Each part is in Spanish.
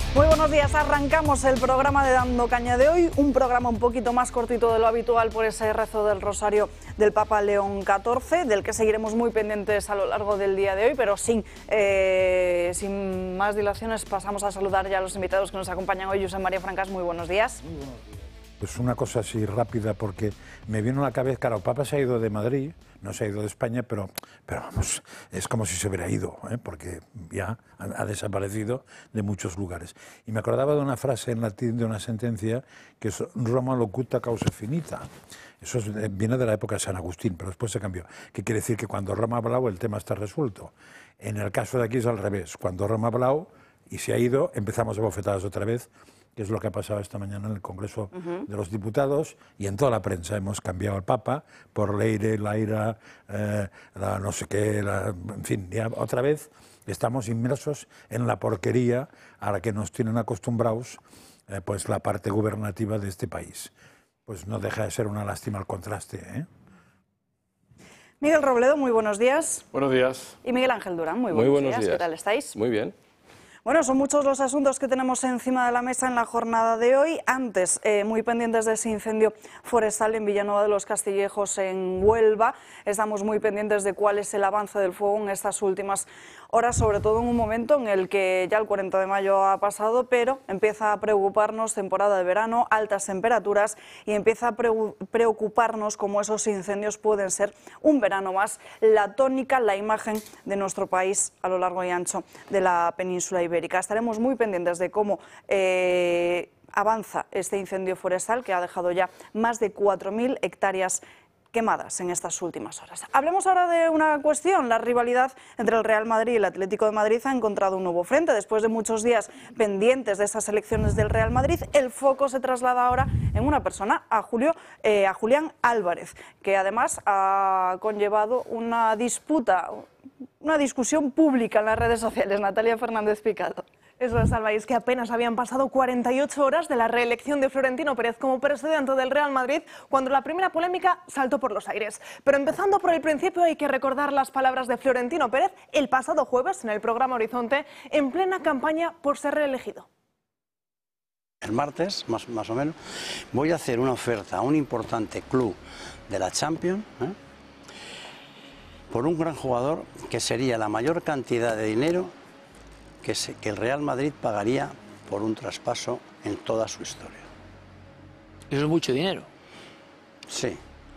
Muy buenos días, arrancamos el programa de Dando Caña de hoy, un programa un poquito más cortito de lo habitual por ese rezo del rosario del Papa León XIV, del que seguiremos muy pendientes a lo largo del día de hoy, pero sin más dilaciones pasamos a saludar ya a los invitados que nos acompañan hoy. Josep María Francas, muy buenos días. Muy buenos días. Pues una cosa así rápida, porque me vino a la cabeza, claro, el Papa se ha ido de Madrid, no se ha ido de España, pero vamos, es como si se hubiera ido, porque ya ha desaparecido de muchos lugares. Y me acordaba de una frase en latín, de una sentencia, que es Roma locuta causa finita. Eso viene de la época de San Agustín, pero después se cambió. Que quiere decir que cuando Roma ha hablado, el tema está resuelto. En el caso de aquí es al revés. Cuando Roma ha hablado y se ha ido, empezamos a bofetadas otra vez, que es lo que ha pasado esta mañana en el Congreso de los Diputados y en toda la prensa. Hemos cambiado al Papa por Leire, Laira, la no sé qué, en fin, ya otra vez estamos inmersos en la porquería a la que nos tienen acostumbrados pues la parte gubernativa de este país. Pues no deja de ser una lástima el contraste, Miguel Robledo, muy buenos días. Buenos días. Y Miguel Ángel Durán, muy buenos buenos días. ¿Qué tal estáis? Muy bien. Bueno, son muchos los asuntos que tenemos encima de la mesa en la jornada de hoy. Antes, muy pendientes de ese incendio forestal en Villanueva de los Castillejos, en Huelva. Estamos muy pendientes de cuál es el avance del fuego en estas últimas horas, sobre todo en un momento en el que ya el 40 de mayo ha pasado, pero empieza a preocuparnos temporada de verano, altas temperaturas, y empieza a preocuparnos cómo esos incendios pueden ser un verano más la tónica, la imagen de nuestro país a lo largo y ancho de la península ibérica. Estaremos muy pendientes de cómo avanza este incendio forestal que ha dejado ya más de 4.000 hectáreas quemadas en estas últimas horas. Hablemos ahora de una cuestión. La rivalidad entre el Real Madrid y el Atlético de Madrid ha encontrado un nuevo frente. Después de muchos días pendientes de esas elecciones del Real Madrid, el foco se traslada ahora en una persona, a Julián Álvarez, que además ha conllevado una disputa, una discusión pública en las redes sociales. Natalia Fernández Picado. Eso es, Alba, y es que apenas habían pasado 48 horas de la reelección de Florentino Pérez como presidente del Real Madrid cuando la primera polémica saltó por los aires. Pero empezando por el principio, hay que recordar las palabras de Florentino Pérez el pasado jueves en el programa Horizonte, en plena campaña por ser reelegido. El martes, más o menos, voy a hacer una oferta a un importante club de la Champions, por un gran jugador que sería la mayor cantidad de dinero que el Real Madrid pagaría por un traspaso en toda su historia. ¿Eso es mucho dinero? Sí.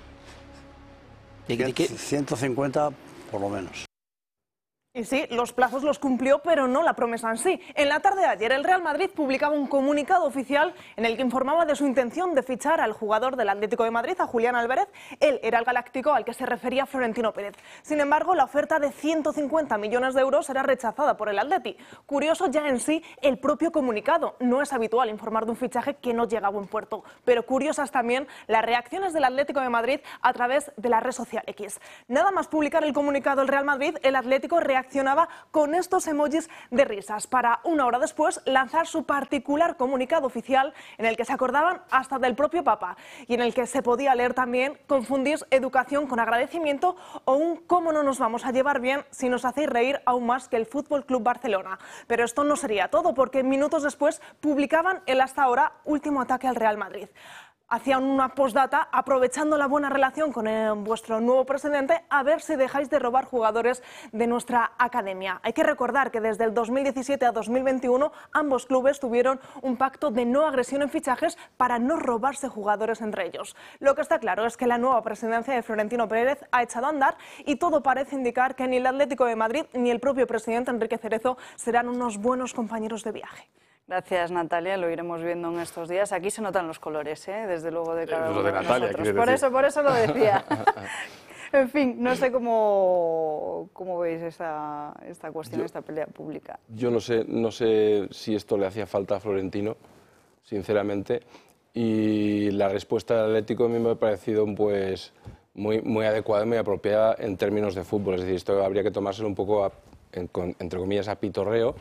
¿De qué? 150 por lo menos. Y sí, los plazos los cumplió, pero no la promesa en sí. En la tarde de ayer, el Real Madrid publicaba un comunicado oficial en el que informaba de su intención de fichar al jugador del Atlético de Madrid, a Julián Álvarez. Él era el galáctico al que se refería Florentino Pérez. Sin embargo, la oferta de 150 millones de euros era rechazada por el Atleti. Curioso ya en sí el propio comunicado. No es habitual informar de un fichaje que no llega a buen puerto. Pero curiosas también las reacciones del Atlético de Madrid a través de la red social X. Nada más publicar el comunicado del Real Madrid, el Atlético reaccionaba con estos emojis de risas para una hora después lanzar su particular comunicado oficial en el que se acordaban hasta del propio Papa y en el que se podía leer también: confundís educación con agradecimiento, o un cómo no nos vamos a llevar bien si nos hacéis reír aún más que el Fútbol Club Barcelona. Pero esto no sería todo, porque minutos después publicaban el hasta ahora último ataque al Real Madrid. Hacían una postdata aprovechando la buena relación con vuestro nuevo presidente, a ver si dejáis de robar jugadores de nuestra academia. Hay que recordar que desde el 2017 a 2021 ambos clubes tuvieron un pacto de no agresión en fichajes para no robarse jugadores entre ellos. Lo que está claro es que la nueva presidencia de Florentino Pérez ha echado a andar y todo parece indicar que ni el Atlético de Madrid ni el propio presidente Enrique Cerezo serán unos buenos compañeros de viaje. Gracias, Natalia, lo iremos viendo en estos días. Aquí se notan los colores, desde luego, de cada uno de Natalia, nosotros. Por eso lo decía. En fin, no sé cómo veis esta cuestión, esta pelea pública. Yo no sé si esto le hacía falta a Florentino, sinceramente, y la respuesta del Atlético a mí me ha parecido pues muy adecuada y muy apropiada en términos de fútbol. Es decir, esto habría que tomárselo un poco, entre comillas, a pitorreo.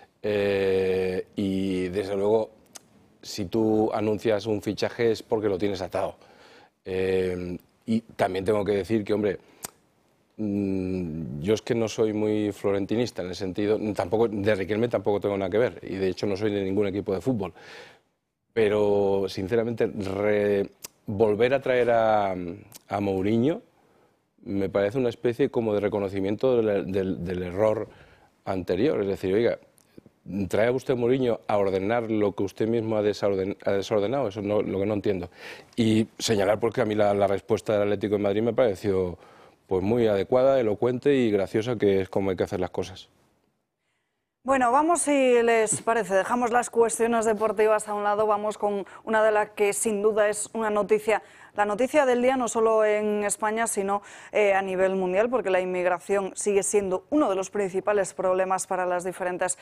Y desde luego, si tú anuncias un fichaje es porque lo tienes atado. Y también tengo que decir que, hombre, Yo es que no soy muy florentinista en el sentido, tampoco de Riquelme tampoco tengo nada que ver, y de hecho no soy de ningún equipo de fútbol. Pero sinceramente volver a traer a Mourinho me parece una especie como de reconocimiento del error anterior. Es decir, oiga, trae a usted Mourinho a ordenar lo que usted mismo ha desordenado, eso es lo que no entiendo. Y señalar porque a mí la respuesta del Atlético de Madrid me pareció pues muy adecuada, elocuente y graciosa, que es como hay que hacer las cosas. Bueno, vamos, si les parece, dejamos las cuestiones deportivas a un lado, vamos con una de las que sin duda es una noticia, la noticia del día no solo en España, sino a nivel mundial, porque la inmigración sigue siendo uno de los principales problemas para los diferentes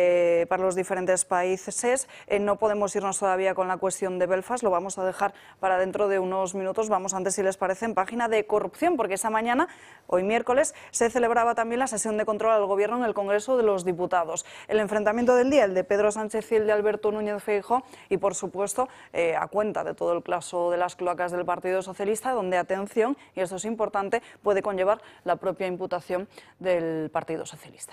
países. No podemos irnos todavía con la cuestión de Belfast, lo vamos a dejar para dentro de unos minutos. Vamos antes, si les parece, en página de corrupción, porque esa mañana, hoy miércoles, se celebraba también la sesión de control al Gobierno en el Congreso de los Diputados. El enfrentamiento del día, el de Pedro Sánchez y el de Alberto Núñez Feijóo, y por supuesto a cuenta de todo el caso de las cloacas del Partido Socialista, donde, atención, y esto es importante, puede conllevar la propia imputación del Partido Socialista.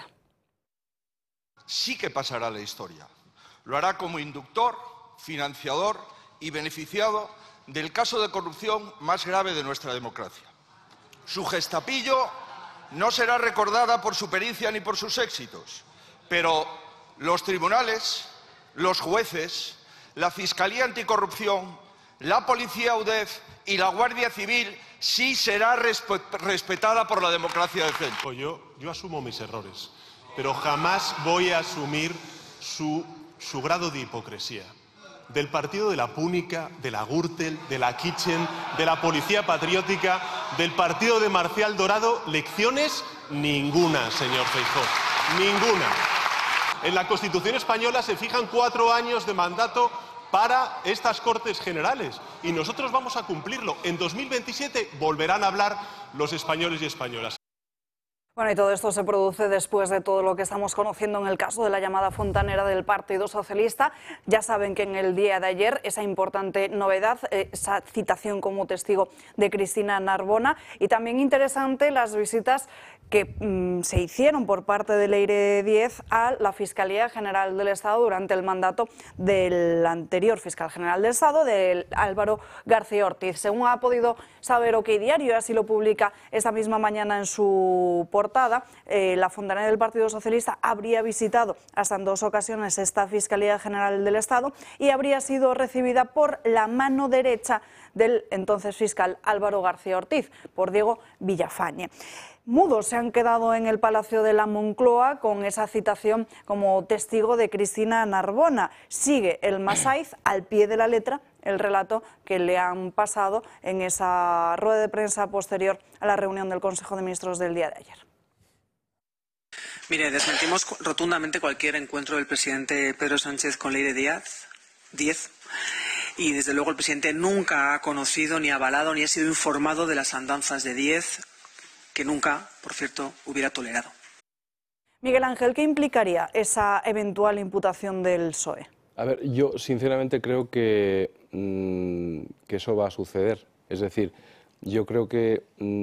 Sí que pasará a la historia. Lo hará como inductor, financiador y beneficiado del caso de corrupción más grave de nuestra democracia. Su gestapillo no será recordada por su pericia ni por sus éxitos, pero los tribunales, los jueces, la Fiscalía Anticorrupción, la Policía UDEF y la Guardia Civil sí será respetada por la democracia decente. Yo asumo mis errores, pero jamás voy a asumir su grado de hipocresía. Del partido de la Púnica, de la Gürtel, de la Kitchen, de la Policía Patriótica, del partido de Marcial Dorado, lecciones ninguna, señor Feijóo, ninguna. En la Constitución española se fijan 4 años de mandato para estas Cortes Generales y nosotros vamos a cumplirlo. En 2027 volverán a hablar los españoles y españolas. Bueno, y todo esto se produce después de todo lo que estamos conociendo en el caso de la llamada fontanera del Partido Socialista. Ya saben que en el día de ayer esa importante novedad, esa citación como testigo de Cristina Narbona, y también interesante las visitas que se hicieron por parte de Leire Díez a la Fiscalía General del Estado durante el mandato del anterior fiscal general del Estado, de Álvaro García Ortiz. Según ha podido saber OK Diario, así lo publica esta misma mañana en su portada, la fontanera del Partido Socialista habría visitado hasta en 2 ocasiones esta Fiscalía General del Estado y habría sido recibida por la mano derecha del entonces fiscal Álvaro García Ortiz, por Diego Villafañe. Mudos se han quedado en el Palacio de la Moncloa con esa citación como testigo de Cristina Narbona. Sigue el Masaiz al pie de la letra el relato que le han pasado en esa rueda de prensa posterior a la reunión del Consejo de Ministros del día de ayer. Mire, desmentimos rotundamente cualquier encuentro del presidente Pedro Sánchez con Leire Díez. Y desde luego el presidente nunca ha conocido, ni avalado, ni ha sido informado de las andanzas de Díez, que nunca, por cierto, hubiera tolerado. Miguel Ángel, ¿qué implicaría esa eventual imputación del PSOE? A ver, yo sinceramente creo que eso va a suceder. Es decir, yo creo que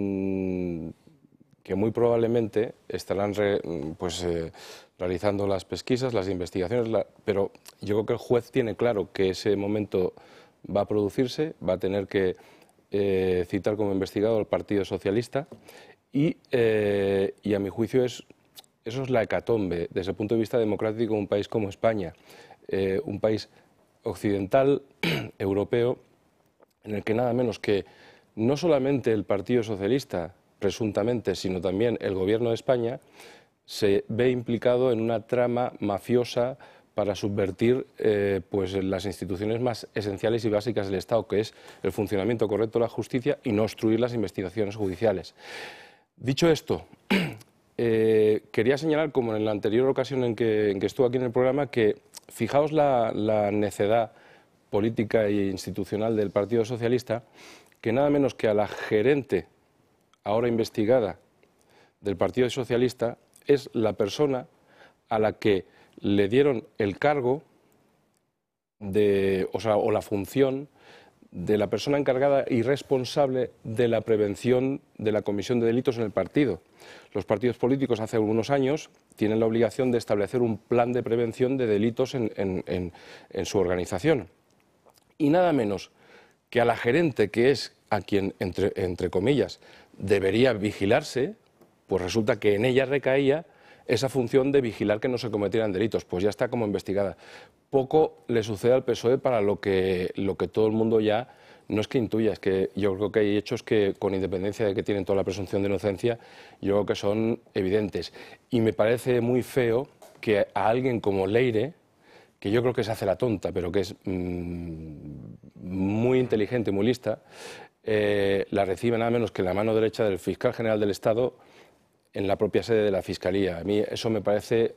muy probablemente estarán realizando las pesquisas, las investigaciones, pero yo creo que el juez tiene claro que ese momento va a producirse, va a tener que citar como investigado al Partido Socialista y a mi juicio eso es la hecatombe desde el punto de vista democrático de un país como España, un país occidental, europeo, en el que nada menos que no solamente el Partido Socialista, presuntamente, sino también el Gobierno de España, se ve implicado en una trama mafiosa para subvertir las instituciones más esenciales y básicas del Estado, que es el funcionamiento correcto de la justicia y no obstruir las investigaciones judiciales. Dicho esto, quería señalar, como en la anterior ocasión en que estuve aquí en el programa, que fijaos la necedad política e institucional del Partido Socialista, que nada menos que a la gerente ahora investigada del Partido Socialista es la persona a la que le dieron el cargo o la función de la persona encargada y responsable de la prevención de la comisión de delitos en el partido. Los partidos políticos hace algunos años tienen la obligación de establecer un plan de prevención de delitos en su organización. Y nada menos que a la gerente, que es a quien, entre comillas, debería vigilarse, pues resulta que en ella recaía esa función de vigilar que no se cometieran delitos, pues ya está como investigada. Poco le sucede al PSOE para lo que todo el mundo ya, no es que intuya, es que yo creo que hay hechos que, con independencia de que tienen toda la presunción de inocencia, yo creo que son evidentes. Y me parece muy feo que a alguien como Leire, que yo creo que se hace la tonta, pero que es muy inteligente, muy lista, la recibe nada menos que la mano derecha del fiscal general del Estado en la propia sede de la Fiscalía. A mí eso me parece...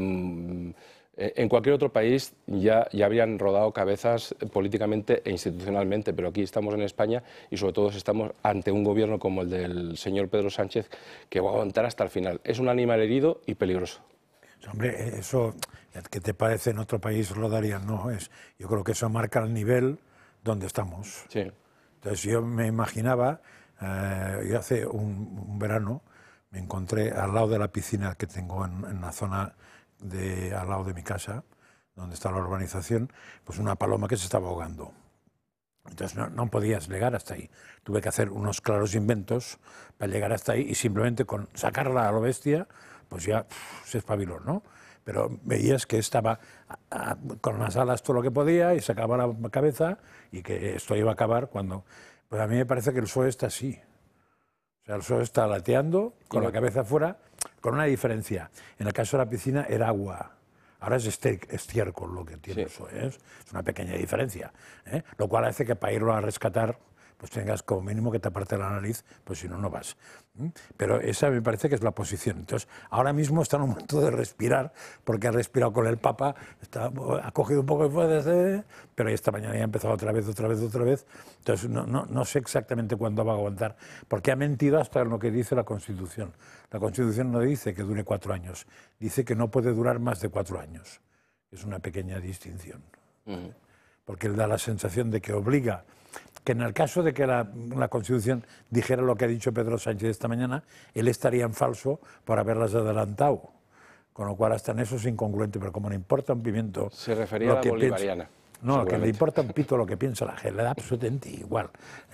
en cualquier otro país ya habrían rodado cabezas políticamente e institucionalmente, pero aquí estamos en España y sobre todo estamos ante un gobierno como el del señor Pedro Sánchez, que va a aguantar hasta el final. Es un animal herido y peligroso. Hombre, eso que te parece en otro país rodarían, no es. Yo creo que eso marca el nivel donde estamos. Sí. Entonces yo me imaginaba, yo hace un verano me encontré al lado de la piscina que tengo en la zona al lado de mi casa, donde está la urbanización, pues una paloma que se estaba ahogando. Entonces no podías llegar hasta ahí. Tuve que hacer unos claros inventos para llegar hasta ahí y simplemente con sacarla a lo bestia, pues ya se espabiló, ¿no? Pero veías que estaba con las alas todo lo que podía y sacaba la cabeza y que esto iba a acabar cuando... Pues a mí me parece que el PSOE está así. O sea, el PSOE está lateando con la cabeza afuera, con una diferencia. En el caso de la piscina era agua. Ahora es estiércol lo que tiene el PSOE. Es una pequeña diferencia. Lo cual hace que para irlo a rescatar pues tengas como mínimo que taparte la nariz, pues si no, no vas. Pero esa me parece que es la posición. Entonces, ahora mismo está en un momento de respirar, porque ha respirado con el Papa, ha cogido un poco de fuerza, pero esta mañana ya ha empezado otra vez. Entonces, no sé exactamente cuándo va a aguantar, porque ha mentido hasta en lo que dice la Constitución. La Constitución no dice que dure 4 años, dice que no puede durar más de 4 años. Es una pequeña distinción. Porque él da la sensación de que obliga, que en el caso de que la Constitución dijera lo que ha dicho Pedro Sánchez esta mañana, él estaría en falso por haberlas adelantado. Con lo cual hasta en eso es incongruente, pero como le importa un pimiento... Se refería a la bolivariana. No, que le importa un pito lo que piensa la gente, le da absolutamente igual.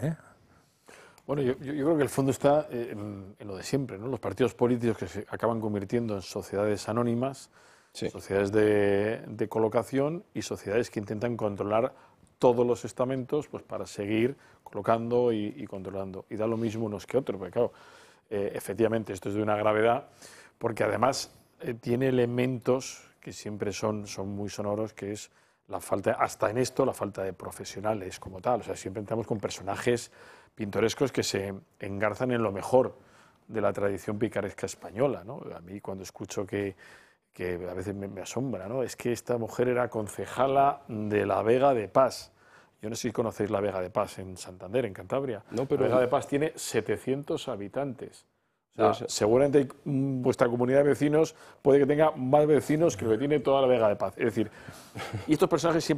Bueno, yo creo que el fondo está en lo de siempre, ¿no? Los partidos políticos que se acaban convirtiendo en sociedades anónimas, sociedades de colocación y sociedades que intentan controlar todos los estamentos pues para seguir colocando y controlando. Y da lo mismo unos que otros, porque claro, efectivamente esto es de una gravedad, porque además tiene elementos que siempre son muy sonoros, que es la falta, hasta en esto, la falta de profesionales como tal. O sea, siempre entramos con personajes pintorescos que se engarzan en lo mejor de la tradición picaresca española, ¿no? A mí cuando escucho que a veces me asombra, ¿no? Es que esta mujer era concejala de la Vega de Pas. Yo no sé si conocéis la Vega de Pas en Santander, en Cantabria. No, pero... La Vega de Pas tiene 700 habitantes. O sea, seguramente vuestra comunidad de vecinos puede que tenga más vecinos que lo que tiene toda la Vega de Paz. Es decir, y estos personajes siempre